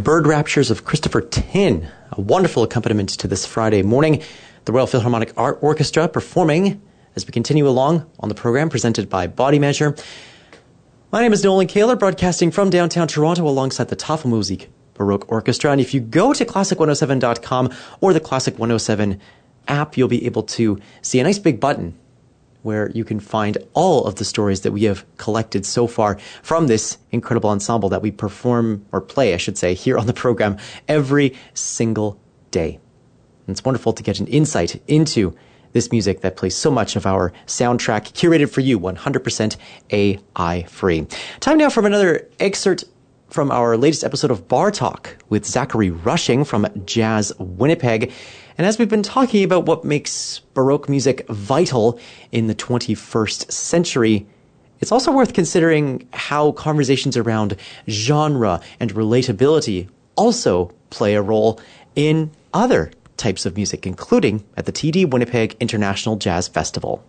Bird Raptures of Christopher Tin, a wonderful accompaniment to this Friday morning. The Royal Philharmonic Art Orchestra performing as we continue along on the program presented by Body Measure. My name is Nolan Kaler, broadcasting from downtown Toronto alongside the Tafelmusik Baroque Orchestra. And if you go to classic107.com or the Classic 107 app, you'll be able to see a nice big button where you can find all of the stories that we have collected so far from this incredible ensemble that we perform, or play, I should say, here on the program every single day. And it's wonderful to get an insight into this music that plays so much of our soundtrack, curated for you, 100% AI free. Time now for another excerpt from our latest episode of Bar Talk with Zachary Rushing from Jazz Winnipeg. And as we've been talking about what makes Baroque music vital in the 21st century, it's also worth considering how conversations around genre and relatability also play a role in other types of music, including at the TD Winnipeg International Jazz Festival.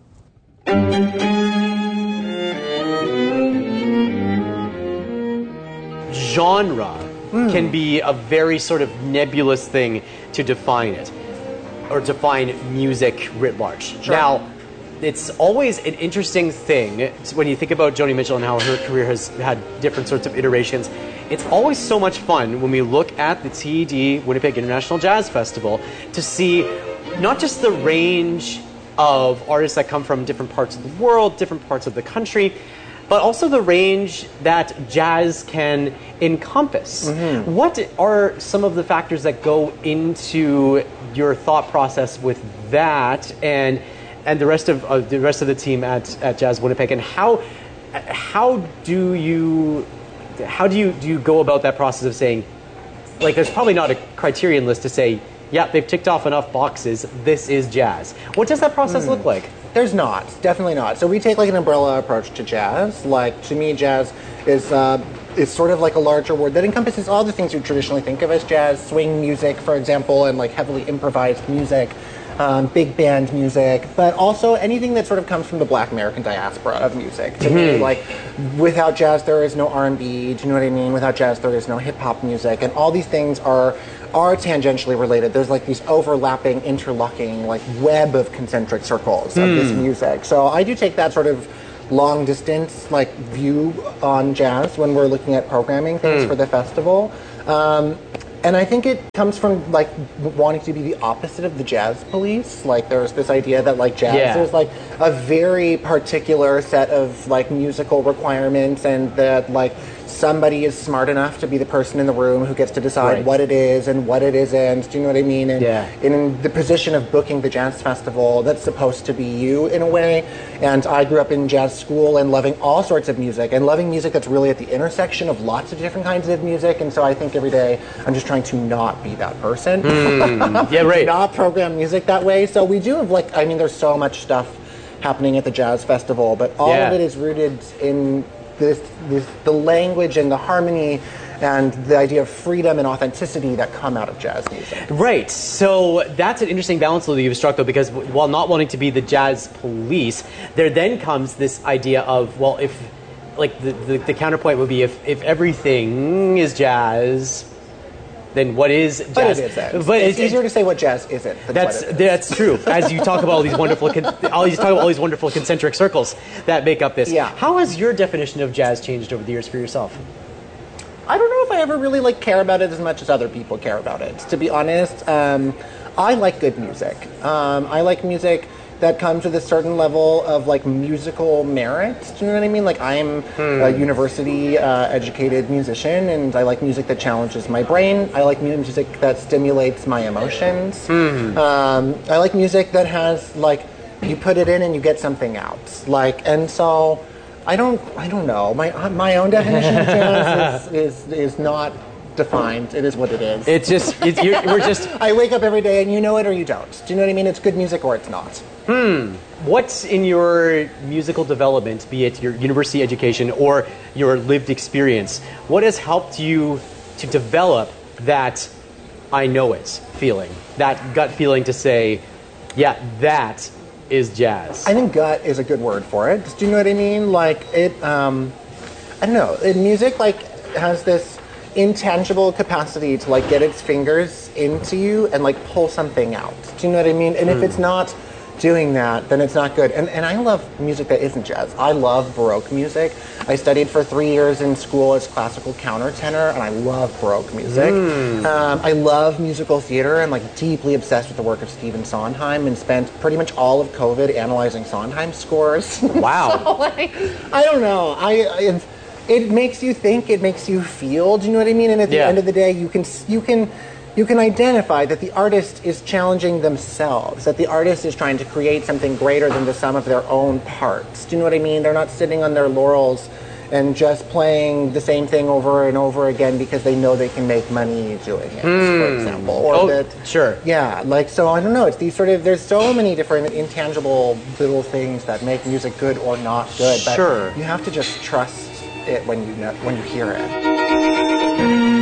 Genre can be a very sort of nebulous thing to define it, or define music writ large. Sure. Now, it's always an interesting thing when you think about Joni Mitchell and how her career has had different sorts of iterations. It's always so much fun when we look at the TED Winnipeg International Jazz Festival to see not just the range of artists that come from different parts of the world, different parts of the country, but also the range that jazz can encompass. Mm-hmm. What are some of the factors that go into your thought process with that and the rest of the team at Jazz Winnipeg, and how do you go about that process of saying, like, there's probably not a criterion list to say, yeah, they've ticked off enough boxes, this is jazz. What does that process look like? There's not, definitely not. So we take like an umbrella approach to jazz. Like, to me, jazz is sort of like a larger word that encompasses all the things you traditionally think of as jazz, swing music, for example, and like heavily improvised music, big band music, but also anything that sort of comes from the Black American diaspora of music. To me, like, without jazz, there is no R&B, do you know what I mean? Without jazz, there is no hip-hop music, and all these things are tangentially related. There's like these overlapping, interlocking, like web of concentric circles of this music. So I do take that sort of long distance like view on jazz when we're looking at programming things for the festival. And I think it comes from like wanting to be the opposite of the jazz police. Like, there's this idea that like jazz is like a very particular set of like musical requirements, and that like somebody is smart enough to be the person in the room who gets to decide what it is and what it isn't. Do you know what I mean? And in the position of booking the jazz festival, that's supposed to be you in a way. And I grew up in jazz school and loving all sorts of music, and loving music that's really at the intersection of lots of different kinds of music. And so I think every day I'm just trying to not be that person. Not program music that way. So we do have like, I mean, there's so much stuff happening at the jazz festival, but all of it is rooted in the language and the harmony and the idea of freedom and authenticity that come out of jazz music. Right. So that's an interesting balance that you've struck, though, because while not wanting to be the jazz police, there then comes this idea of, well, if, like, the counterpoint would be if everything is jazz, then what is jazz? But it isn't. But it's easier to say what jazz isn't than what it is. That's true. As you talk about all these wonderful, concentric circles that make up this. Yeah. How has your definition of jazz changed over the years for yourself? I don't know if I ever really like care about it as much as other people care about it. To be honest, I like good music. I like music that comes with a certain level of like musical merit. Do you know what I mean? Like, I'm a university educated musician, and I like music that challenges my brain. I like music that stimulates my emotions. I like music that has like, you put it in and you get something out. Like, and so I don't know. My own definition of jazz is not defined. It is what it is. It's just we're just. I wake up every day and you know it or you don't. Do you know what I mean? It's good music or it's not. What's in your musical development, be it your university education or your lived experience, what has helped you to develop that I know it feeling, that gut feeling to say, yeah, that is jazz? I think gut is a good word for it. Do you know what I mean? Like, it, I don't know, music like has this intangible capacity to like get its fingers into you and like pull something out. Do you know what I mean? And if it's not doing that, then it's not good. And I love music that isn't jazz. I love Baroque music. I studied for 3 years in school as classical countertenor, and I love Baroque music. I love musical theater. I'm like deeply obsessed with the work of Stephen Sondheim, and spent pretty much all of COVID analyzing Sondheim scores. Wow. So, like, I don't know. It makes you think. It makes you feel. Do you know what I mean? And at the end of the day, you can identify that the artist is challenging themselves, that the artist is trying to create something greater than the sum of their own parts. Do you know what I mean? They're not sitting on their laurels and just playing the same thing over and over again because they know they can make money doing it, for example. Or sure. Yeah, like, so I don't know, it's these sort of, there's so many different intangible little things that make music good or not good, but you have to just trust it when you hear it.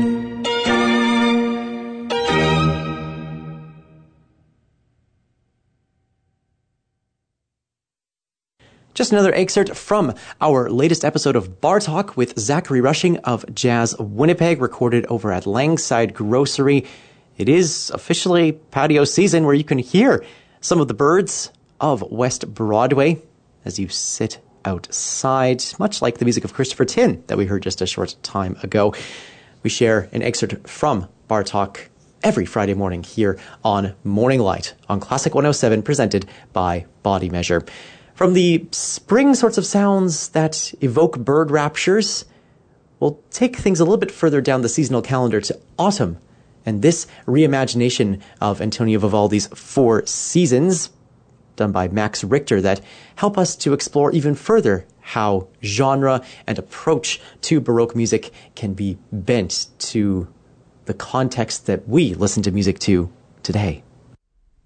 Just another excerpt from our latest episode of Bar Talk with Zachary Rushing of Jazz Winnipeg, recorded over at Langside Grocery. It is officially patio season, where you can hear some of the birds of West Broadway as you sit outside, much like the music of Christopher Tin that we heard just a short time ago. We share an excerpt from Bar Talk every Friday morning here on Morning Light on Classic 107, presented by Body Measure. From the spring sorts of sounds that evoke bird raptures, we'll take things a little bit further down the seasonal calendar to autumn, and this reimagination of Antonio Vivaldi's Four Seasons, done by Max Richter, that help us to explore even further how genre and approach to Baroque music can be bent to the context that we listen to music to today.